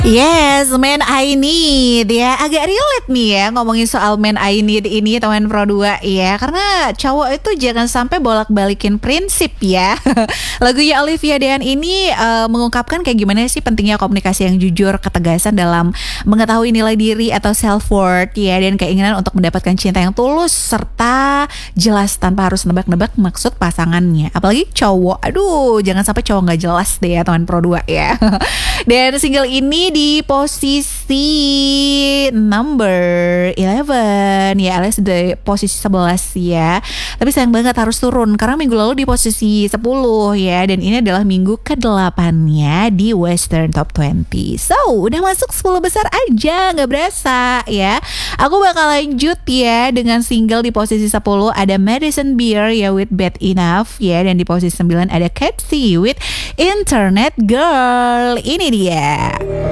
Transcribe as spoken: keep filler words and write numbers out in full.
Yes, Man I Need ya. Agak relate nih ya ngomongin soal Man I Need ini teman Pro dua ya. Karena cowok itu jangan sampai bolak-balikin prinsip ya. Lagunya Olivia Dean ini uh, mengungkapkan kayak gimana sih pentingnya komunikasi yang jujur, ketegasan dalam mengetahui nilai diri atau self-worth ya. Dan keinginan untuk mendapatkan cinta yang tulus serta jelas tanpa harus nebak-nebak maksud pasangannya. Apalagi cowok, aduh jangan sampai cowok gak jelas deh ya teman Pro dua ya. Dan single ini di posisi number eleven ya, alias di posisi sebelas ya. Tapi sayang banget harus turun karena minggu lalu di posisi sepuluh ya. Dan ini adalah minggu ke-delapan-nya di Western Top dua puluh. So, udah masuk sepuluh besar aja, gak berasa ya. Aku bakal lanjut ya dengan single di posisi sepuluh ada Madison Beer ya with Bad Enough ya. Dan di posisi sembilan ada Ketsy with Internet Girl. Ini dia.